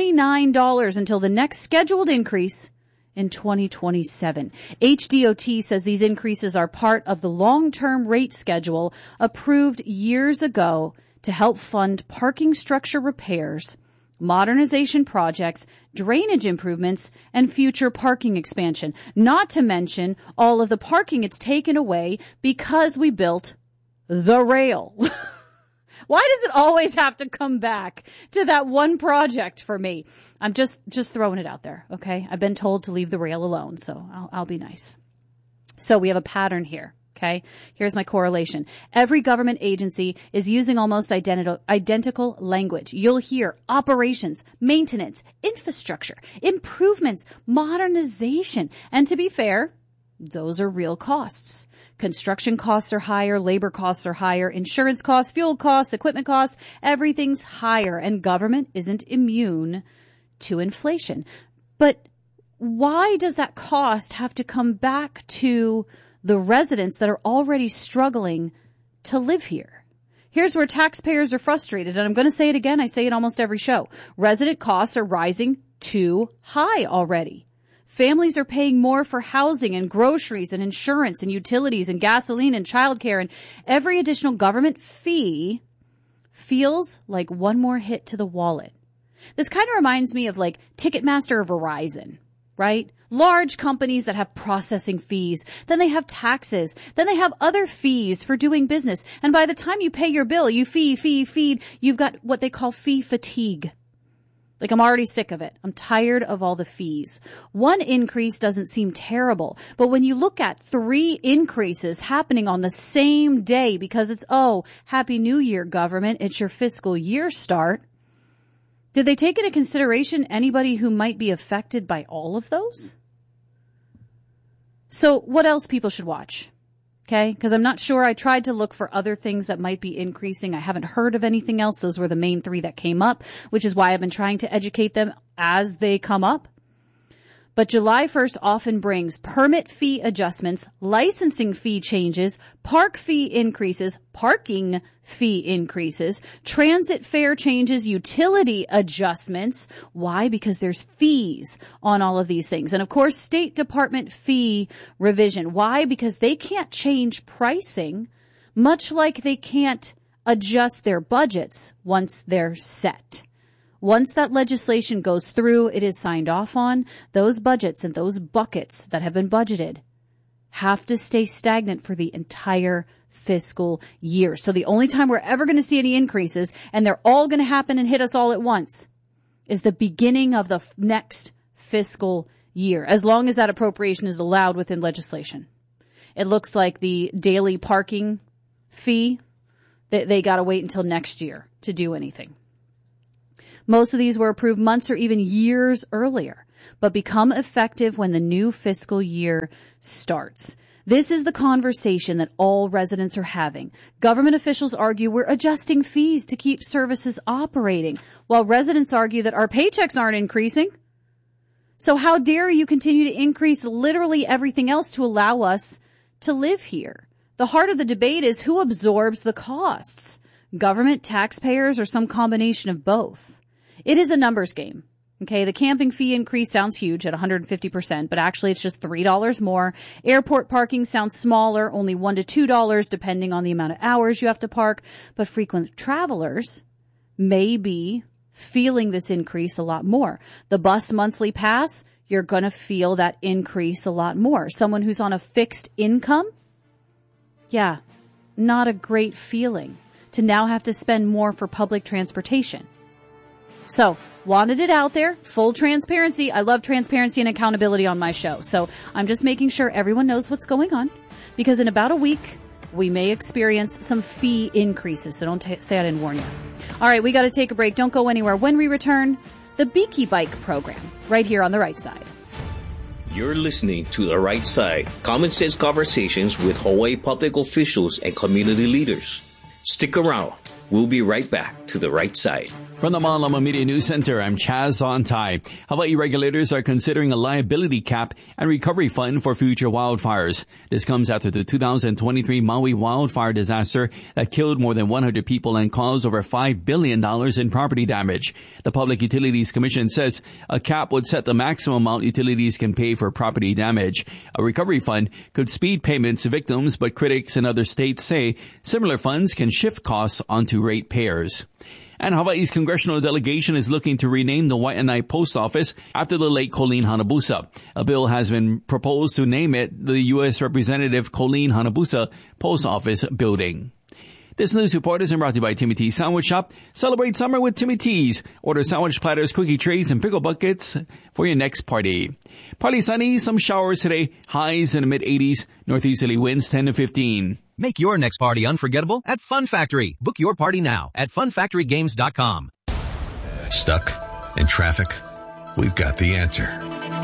$29 until the next scheduled increase in 2027. HDOT says these increases are part of the long-term rate schedule approved years ago to help fund parking structure repairs, modernization projects, drainage improvements, and future parking expansion. Not to mention all of the parking it's taken away because we built the rail. Why does it always have to come back to that one project for me? I'm just throwing it out there, okay? I've been told to leave the rail alone, so I'll be nice. So we have a pattern here, okay? Here's my correlation. Every government agency is using almost identical language. You'll hear operations, maintenance, infrastructure, improvements, modernization. And to be fair, those are real costs. Construction costs are higher, labor costs are higher, insurance costs, fuel costs, equipment costs, everything's higher, and government isn't immune to inflation. But why does that cost have to come back to the residents that are already struggling to live here? Here's where taxpayers are frustrated, and I'm going to say it again. I say it almost every show. Resident costs are rising too high already. Families are paying more for housing and groceries and insurance and utilities and gasoline and childcare, and every additional government fee feels like one more hit to the wallet. This kind of reminds me of like Ticketmaster or Verizon, right? Large companies that have processing fees, then they have taxes, then they have other fees for doing business. And by the time you pay your bill, you feed, you've got what they call fee fatigue. Like, I'm already sick of it. I'm tired of all the fees. One increase doesn't seem terrible, but when you look at 3 increases happening on the same day because it's, Happy New Year, government, it's your fiscal year start. Did they take into consideration anybody who might be affected by all of those? So what else people should watch? Okay, because I'm not sure. I tried to look for other things that might be increasing. I haven't heard of anything else. Those were the main 3 that came up, which is why I've been trying to educate them as they come up. But July 1st often brings permit fee adjustments, licensing fee changes, park fee increases, parking fee increases, transit fare changes, utility adjustments. Why? Because there's fees on all of these things. And of course, State Department fee revision. Why? Because they can't change pricing, much like they can't adjust their budgets once they're set. Once that legislation goes through, it is signed off on, those budgets and those buckets that have been budgeted have to stay stagnant for the entire fiscal year. So the only time we're ever going to see any increases, and they're all going to happen and hit us all at once, is the beginning of the next fiscal year, as long as that appropriation is allowed within legislation. It looks like the daily parking fee, they got to wait until next year to do anything. Most of these were approved months or even years earlier, but become effective when the new fiscal year starts. This is the conversation that all residents are having. Government officials argue we're adjusting fees to keep services operating, while residents argue that our paychecks aren't increasing. So how dare you continue to increase literally everything else to allow us to live here? The heart of the debate is who absorbs the costs, government, taxpayers, or some combination of both. It is a numbers game. Okay, the camping fee increase sounds huge at 150%, but actually it's just $3 more. Airport parking sounds smaller, only $1 to $2 depending on the amount of hours you have to park. But frequent travelers may be feeling this increase a lot more. The bus monthly pass, you're going to feel that increase a lot more. Someone who's on a fixed income, yeah, not a great feeling to now have to spend more for public transportation. So, wanted it out there, full transparency. I love transparency and accountability on my show. So, I'm just making sure everyone knows what's going on, because in about a week, we may experience some fee increases. So don't say I didn't warn you. All right, we got to take a break. Don't go anywhere. When we return, the Beaky Bike program, right here on The Right Side. You're listening to The Right Side, common sense conversations with Hawaii public officials and community leaders. Stick around. We'll be right back to The Right Side. From the Malama Media News Center, I'm Chaz Ontai. Hawaii regulators are considering a liability cap and recovery fund for future wildfires. This comes after the 2023 Maui wildfire disaster that killed more than 100 people and caused over $5 billion in property damage. The Public Utilities Commission says a cap would set the maximum amount utilities can pay for property damage. A recovery fund could speed payments to victims, but critics in other states say similar funds can shift costs onto ratepayers. And Hawaii's congressional delegation is looking to rename the Waianae Post Office after the late Colleen Hanabusa. A bill has been proposed to name it the U.S. Representative Colleen Hanabusa Post Office Building. This news report is brought to you by Timmy T's Sandwich Shop. Celebrate summer with Timmy T's. Order sandwich platters, cookie trays, and pickle buckets for your next party. Partly sunny, some showers today. Highs in the mid-80s. Northeasterly winds 10 to 15. Make your next party unforgettable at Fun Factory. Book your party now at funfactorygames.com. Stuck in traffic? We've got the answer.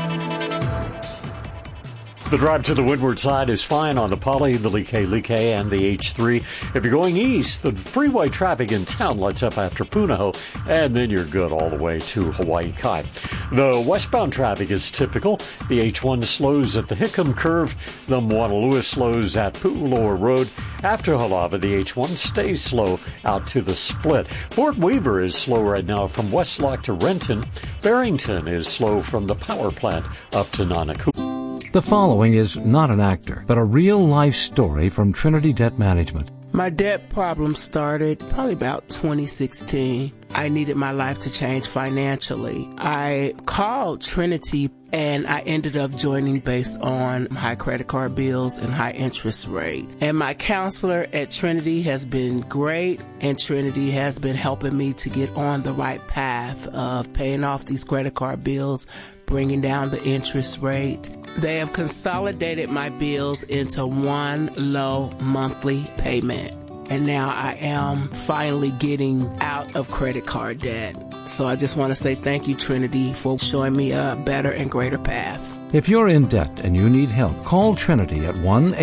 The drive to the windward side is fine on the Poly, the Like, and the H3. If you're going east, the freeway traffic in town lights up after Punahou, and then you're good all the way to Hawaii Kai. The westbound traffic is typical. The H1 slows at the Hickam curve. The Moana-Lewis slows at Pu'uloa Road. After Halava, the H1 stays slow out to the split. Fort Weaver is slow right now from West Lock to Renton. Barrington is slow from the power plant up to Nanaku. The following is not an actor, but a real-life story from Trinity Debt Management. My debt problem started probably about 2016. I needed my life to change financially. I called Trinity and I ended up joining based on high credit card bills and high interest rate. And my counselor at Trinity has been great, and Trinity has been helping me to get on the right path of paying off these credit card bills, bringing down the interest rate. They have consolidated my bills into one low monthly payment. And now I am finally getting out of credit card debt. So I just want to say thank you, Trinity, for showing me a better and greater path. If you're in debt and you need help, call Trinity at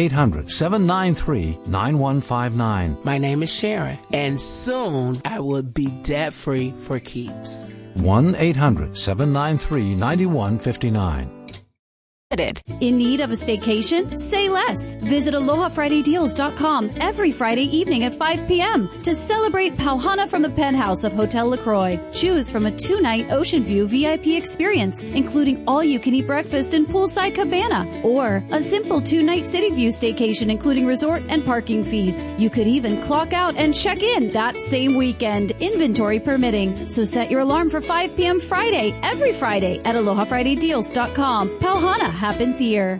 1-800-793-9159. My name is Sharon, and soon I will be debt-free for keeps. 1-800-793-9159. Limited. In need of a staycation? Say less. Visit AlohaFridayDeals.com every Friday evening at 5 p.m. to celebrate Pauhana from the penthouse of Hotel LaCroix. Choose from a 2-night Ocean View VIP experience, including all-you-can-eat breakfast and poolside cabana, or a simple 2-night City View staycation, including resort and parking fees. You could even clock out and check in that same weekend, inventory permitting. So set your alarm for 5 p.m. Friday, every Friday at AlohaFridayDeals.com. Pauhana happens here.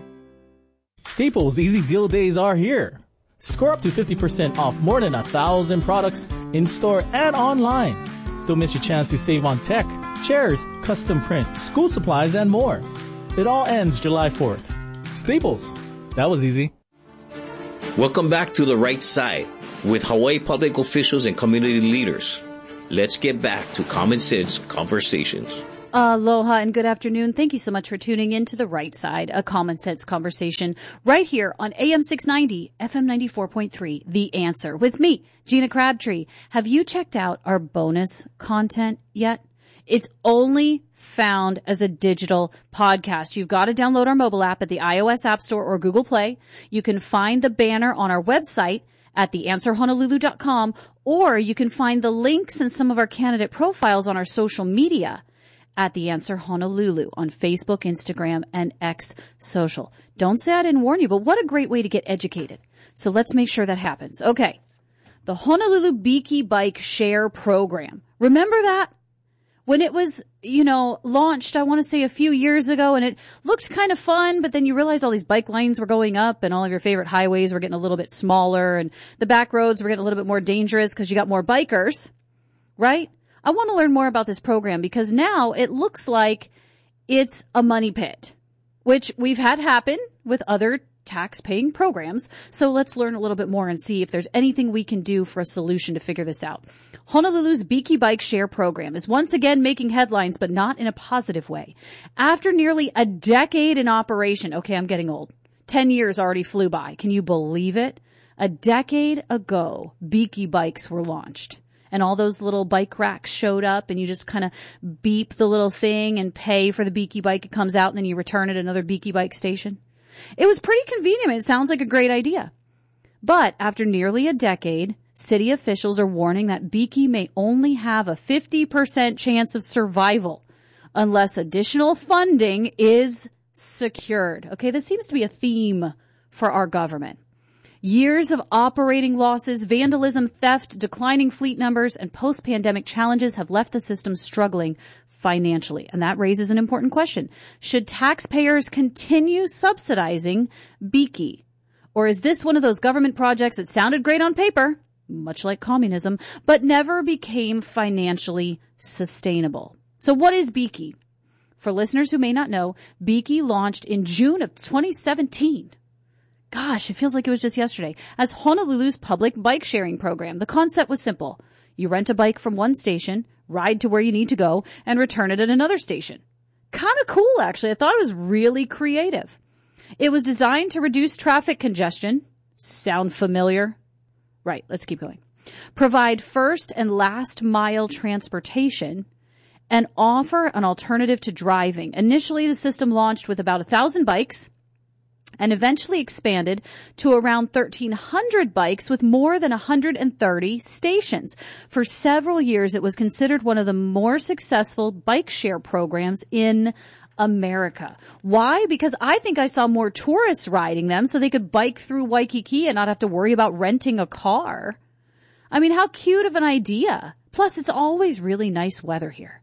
Staples Easy Deal Days are here. Score up to 50% off more than 1,000 products in-store and online. Don't miss your chance to save on tech, chairs, custom print, school supplies, and more. It all ends July 4th. Staples. That was easy. Welcome back to The Right Side with Hawaii public officials and community leaders. Let's get back to Common Sense Conversations. Aloha and good afternoon. Thank you so much for tuning in to The Right Side, a common sense conversation right here on AM 690, FM 94.3, The Answer, with me, Gina Crabtree. Have you checked out our bonus content yet? It's only found as a digital podcast. You've got to download our mobile app at the iOS App Store or Google Play. You can find the banner on our website at theanswerhonolulu.com, or you can find the links and some of our candidate profiles on our social media at The Answer Honolulu on Facebook, Instagram, and X Social. Don't say I didn't warn you, but what a great way to get educated. So let's make sure that happens. Okay. The Honolulu Beaky Bike Share Program. Remember that? When it was, launched, I want to say a few years ago, and it looked kind of fun, but then you realized all these bike lanes were going up and all of your favorite highways were getting a little bit smaller and the back roads were getting a little bit more dangerous because you got more bikers, right? I want to learn more about this program because now it looks like it's a money pit, which we've had happen with other tax-paying programs. So let's learn a little bit more and see if there's anything we can do for a solution to figure this out. Honolulu's Beaky Bike Share program is once again making headlines, but not in a positive way. After nearly a decade in operation, okay, I'm getting old. 10 years already flew by. Can you believe it? A decade ago, Beaky Bikes were launched. And all those little bike racks showed up and you just kind of beep the little thing and pay for the Beaky Bike. It comes out and then you return at another Beaky Bike station. It was pretty convenient. It sounds like a great idea. But after nearly a decade, city officials are warning that Beaky may only have a 50% chance of survival unless additional funding is secured. Okay, this seems to be a theme for our government. Years of operating losses, vandalism, theft, declining fleet numbers, and post-pandemic challenges have left the system struggling financially. And that raises an important question. Should taxpayers continue subsidizing Beaky? Or is this one of those government projects that sounded great on paper, much like communism, but never became financially sustainable? So what is Beaky? For listeners who may not know, Beaky launched in June of 2017. Gosh, it feels like it was just yesterday, as Honolulu's public bike sharing program. The concept was simple. You rent a bike from one station, ride to where you need to go, and return it at another station. Kind of cool, actually. I thought it was really creative. It was designed to reduce traffic congestion. Sound familiar? Right, let's keep going. Provide first and last mile transportation and offer an alternative to driving. Initially, the system launched with about 1,000 bikes and eventually expanded to around 1,300 bikes with more than 130 stations. For several years, it was considered one of the more successful bike share programs in America. Why? Because I think I saw more tourists riding them so they could bike through Waikiki and not have to worry about renting a car. I mean, how cute of an idea. Plus, it's always really nice weather here.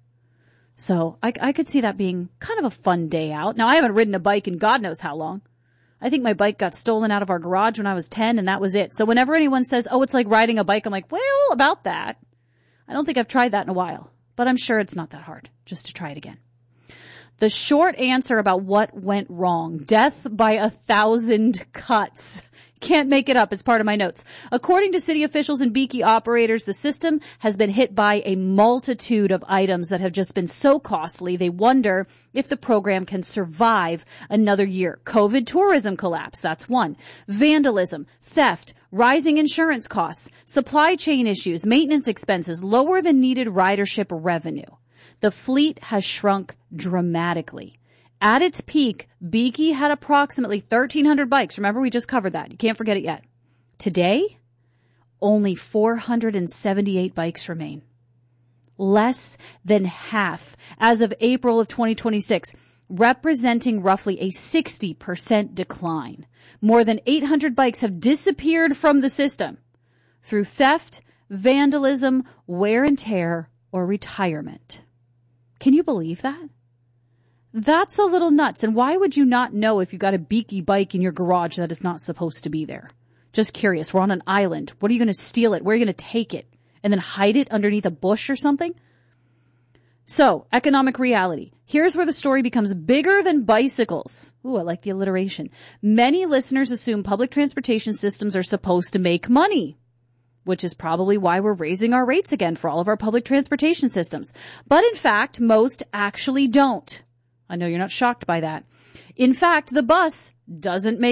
So I could see that being kind of a fun day out. Now, I haven't ridden a bike in God knows how long. I think my bike got stolen out of our garage when I was 10 and that was it. So whenever anyone says, oh, it's like riding a bike, I'm like, well, about that. I don't think I've tried that in a while, but I'm sure it's not that hard just to try it again. The short answer about what went wrong. Death by 1,000 cuts. Can't make it up. It's part of my notes. According to city officials and Beaky operators, the system has been hit by a multitude of items that have just been so costly. They wonder if the program can survive another year. COVID tourism collapse. That's one. Vandalism, theft, rising insurance costs, supply chain issues, maintenance expenses, lower than needed ridership revenue. The fleet has shrunk dramatically. At its peak, Beaky had approximately 1,300 bikes. Remember, we just covered that. You can't forget it yet. Today, only 478 bikes remain. Less than half as of April of 2026, representing roughly a 60% decline. More than 800 bikes have disappeared from the system through theft, vandalism, wear and tear, or retirement. Can you believe that? That's a little nuts. And why would you not know if you got a Beaky bike in your garage that is not supposed to be there? Just curious. We're on an island. What are you going to steal it? Where are you going to take it? And then hide it underneath a bush or something? So, economic reality. Here's where the story becomes bigger than bicycles. Ooh, I like the alliteration. Many listeners assume public transportation systems are supposed to make money, which is probably why we're raising our rates again for all of our public transportation systems. But in fact, most actually don't. I know you're not shocked by that. In fact, the bus doesn't make